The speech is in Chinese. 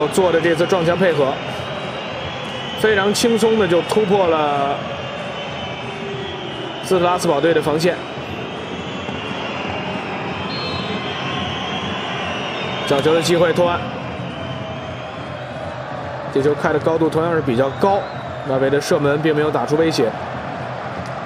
做的这次撞墙配合，非常轻松的就突破了斯特拉斯堡队的防线。角球的机会，托安，这球开的高度同样是比较高，纳维的射门并没有打出威胁。